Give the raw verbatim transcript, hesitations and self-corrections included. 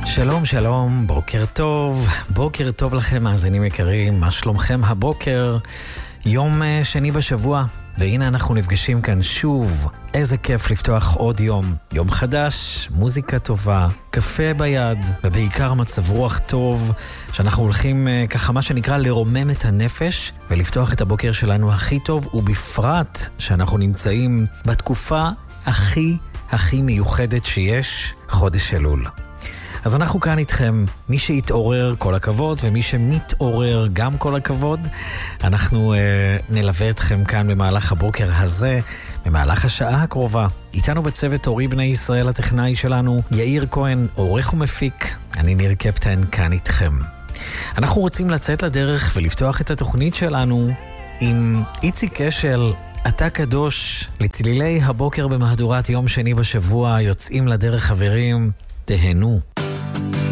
שלום שלום, בוקר טוב, בוקר טוב לכם מאזינים יקרים, מה שלומכם הבוקר? יום שני בשבוע, והנה אנחנו נפגשים כאן שוב. איזה כיף לפתוח עוד יום, יום חדש, מוזיקה טובה, קפה ביד, ובעיקר מצב רוח טוב, שאנחנו הולכים ככה מה שנקרא לרומם את הנפש, ולפתוח את הבוקר שלנו הכי טוב, ובפרט שאנחנו נמצאים בתקופה הכי הכי מיוחדת שיש, חודש אלול. אז אנחנו כאן איתכם, מי שהתעורר כל הכבוד, ומי שמתעורר גם כל הכבוד. אנחנו אה, נלווה אתכם כאן במהלך הבוקר הזה, במהלך השעה הקרובה. איתנו בצוות אורי בני ישראל, הטכנאי שלנו, יאיר כהן, עורך ומפיק. אני ניר קפטן, כאן איתכם. אנחנו רוצים לצאת לדרך ולפתוח את התוכנית שלנו עם איציק קשל, אתה קדוש. לצלילי הבוקר במהדורת יום שני בשבוע, יוצאים לדרך חברים, תהנו.